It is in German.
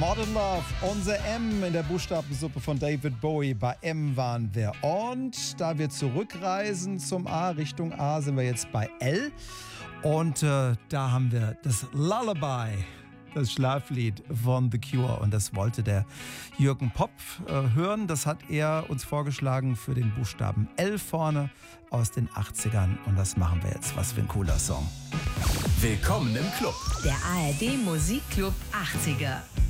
Modern Love, unser M in der Buchstabensuppe von David Bowie. Bei M waren wir. Und da wir zurückreisen zum A, Richtung A, sind wir jetzt bei L. Und da haben wir das Lullaby, das Schlaflied von The Cure. Und das wollte der Jürgen Popp hören. Das hat er uns vorgeschlagen für den Buchstaben L vorne aus den 80ern. Und das machen wir jetzt. Was für ein cooler Song. Willkommen im Club. Der ARD Musikclub 80er.